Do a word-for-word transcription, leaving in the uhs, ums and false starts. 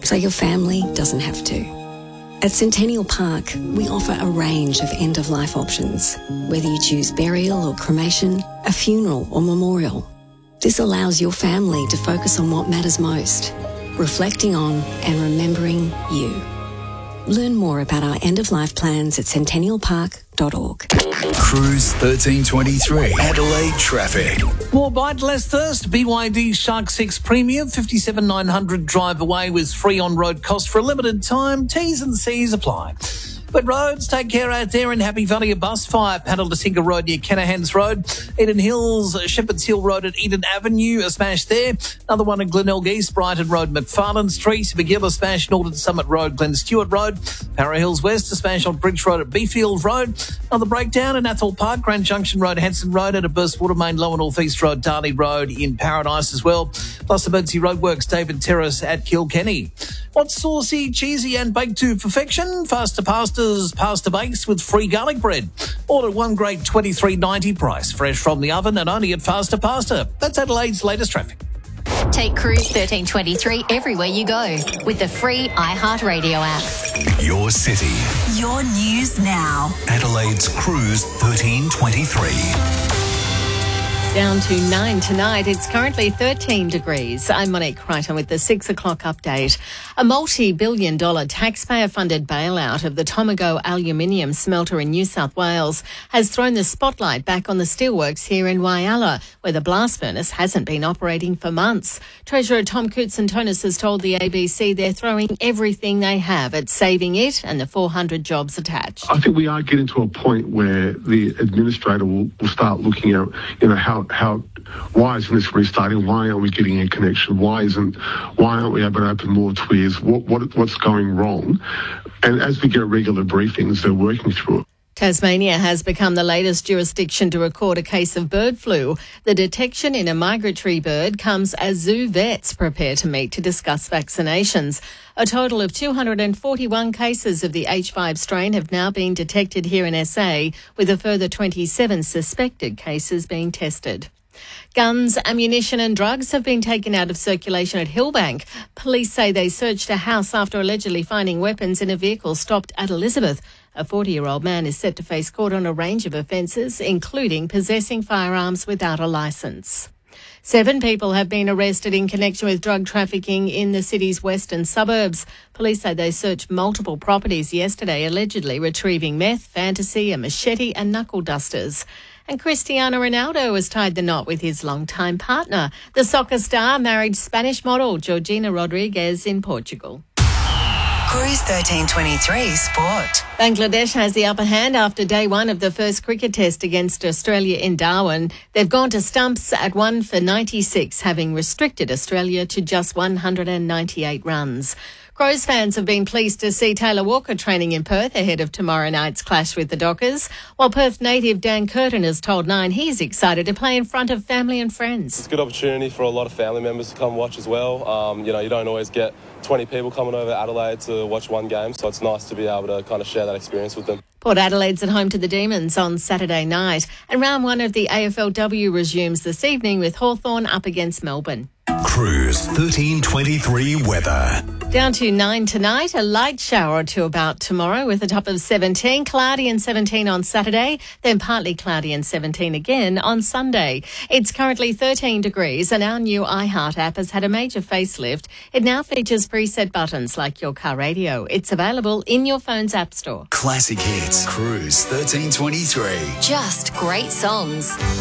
so your family doesn't have to. At Centennial Park, we offer a range of end-of-life options, whether you choose burial or cremation, a funeral or memorial. This allows your family to focus on what matters most, reflecting on and remembering you. Learn more about our end-of-life plans at centennial park dot org. Cruise thirteen twenty-three, Adelaide traffic. More bite, less thirst. B Y D Shark six Premium, fifty-seven nine hundred drive away with free on-road cost for a limited time. T's and C's apply. But roads, take care out there in Happy Valley. A bus fire, Paddle to Tinker Road near Kenahans Road. Eden Hills, Shepherd's Hill Road at Eden Avenue, a smash there. Another one at Glenelg East, Brighton Road, McFarlane Street. McGill, a smash Northern Summit Road, Glen Stewart Road. Para Hills West, a smash on Bridge Road at Beefield Road. Another breakdown in Athol Park, Grand Junction Road, Hanson Road, and a burst water main, Lower North East Road, Darley Road in Paradise as well. Plus emergency roadworks, David Terrace at Kilkenny. What's saucy, cheesy and baked to perfection? Faster pastas, pasta bakes with free garlic bread. Order one grade twenty-three ninety price, fresh from the oven and only at Faster Pasta. That's Adelaide's latest traffic. Take Cruise thirteen twenty-three everywhere you go with the free iHeartRadio app. Your city. Your news now. Adelaide's Cruise thirteen twenty-three. Down to nine tonight. It's currently thirteen degrees. I'm Monique Crichton with the six o'clock update. A multi-billion dollar taxpayer-funded bailout of the Tomago aluminium smelter in New South Wales has thrown the spotlight back on the steelworks here in Whyalla, where the blast furnace hasn't been operating for months. Treasurer Tom Koutsantonis has told the A B C they're throwing everything they have at saving it and the four hundred jobs attached. I think we are getting to a point where the administrator will, will start looking at, you know, how How, why isn't this restarting? Why aren't we getting a connection? Why isn't, why aren't we able to open more tuyeres? What, what, what's going wrong? And as we get regular briefings, they're working through it. Tasmania has become the latest jurisdiction to record a case of bird flu. The detection in a migratory bird comes as zoo vets prepare to meet to discuss vaccinations. A total of two hundred forty-one cases of the H five strain have now been detected here in S A, with a further twenty-seven suspected cases being tested. Guns, ammunition and drugs have been taken out of circulation at Hillbank. Police say they searched a house after allegedly finding weapons in a vehicle stopped at Elizabeth. A forty-year-old man is set to face court on a range of offences, including possessing firearms without a licence. Seven people have been arrested in connection with drug trafficking in the city's western suburbs. Police say they searched multiple properties yesterday, allegedly retrieving meth, fantasy, a machete and knuckle dusters. And Cristiano Ronaldo has tied the knot with his longtime partner. The soccer star married Spanish model Georgina Rodriguez in Portugal. Cruise thirteen twenty-three Sport. Bangladesh has the upper hand after day one of the first cricket test against Australia in Darwin. They've gone to stumps at one for ninety-six, having restricted Australia to just one hundred ninety-eight runs. Crows fans have been pleased to see Taylor Walker training in Perth ahead of tomorrow night's clash with the Dockers, while Perth native Dan Curtin has told Nine he's excited to play in front of family and friends. It's a good opportunity for a lot of family members to come watch as well. Um, you know, you don't always get twenty people coming over to Adelaide to watch one game, so it's nice to be able to kind of share that experience with them. Port Adelaide's at home to the Demons on Saturday night, and round one of the A F L W resumes this evening with Hawthorn up against Melbourne. Cruise thirteen twenty-three weather. Down to nine tonight, a light shower or two about tomorrow with a top of seventeen, cloudy and seventeen on Saturday, then partly cloudy and seventeen again on Sunday. It's currently thirteen degrees and our new iHeart app has had a major facelift. It now features preset buttons like your car radio. It's available in your phone's app store. Classic hits. Cruise thirteen twenty-three. Just great songs.